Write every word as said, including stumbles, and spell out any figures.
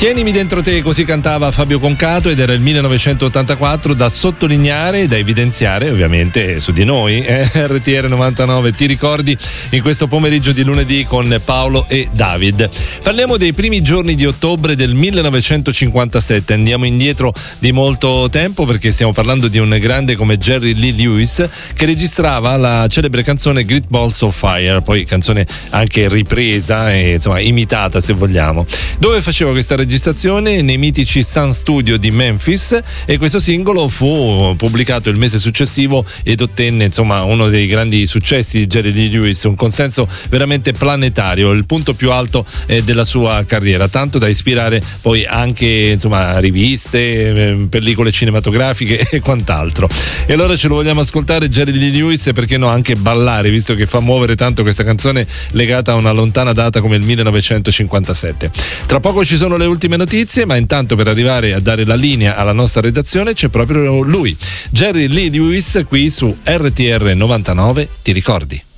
Tienimi dentro te, così cantava Fabio Concato, ed era il millenovecentottantaquattro, da sottolineare e da evidenziare ovviamente su di noi. eh? R T R novantanove, ti ricordi, in questo pomeriggio di lunedì con Paolo e David. Parliamo dei primi giorni di ottobre del millenovecentocinquantasette, andiamo indietro di molto tempo perché stiamo parlando di un grande come Jerry Lee Lewis, che registrava la celebre canzone Great Balls of Fire, poi canzone anche ripresa e insomma imitata se vogliamo, dove faceva questa registrazione nei mitici Sun Studio di Memphis, e questo singolo fu pubblicato il mese successivo ed ottenne insomma uno dei grandi successi di Jerry Lee Lewis, un consenso veramente planetario, il punto più alto eh, della sua carriera, tanto da ispirare poi anche insomma riviste, eh, pellicole cinematografiche e quant'altro. E allora ce lo vogliamo ascoltare Jerry Lee Lewis, e perché no anche ballare, visto che fa muovere tanto questa canzone legata a una lontana data come il millenovecentocinquantasette. Tra poco ci sono le ultime notizie, ma intanto per arrivare a dare la linea alla nostra redazione c'è proprio lui, Jerry Lee Lewis, qui su R T R novantanove, ti ricordi?